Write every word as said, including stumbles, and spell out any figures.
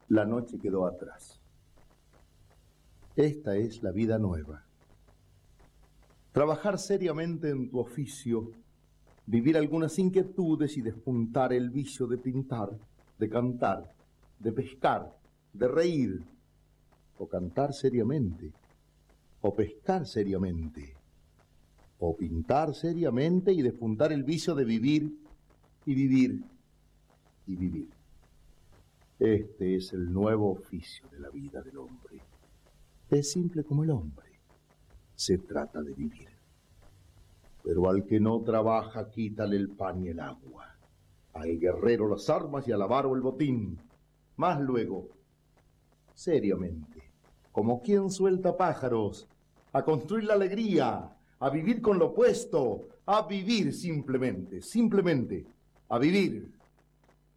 La noche quedó atrás. Esta es la vida nueva. Trabajar seriamente en tu oficio, vivir algunas inquietudes y despuntar el vicio de pintar, de cantar, de pescar, de reír, o cantar seriamente, o pescar seriamente, o pintar seriamente y despuntar el vicio de vivir y vivir y vivir. Este es el nuevo oficio de la vida del hombre. Es simple como el hombre. Se trata de vivir. Pero al que no trabaja, quítale el pan y el agua. Al guerrero las armas y al avaro el botín. Más luego, seriamente, como quien suelta pájaros, a construir la alegría, a vivir con lo opuesto, a vivir simplemente, simplemente, a vivir.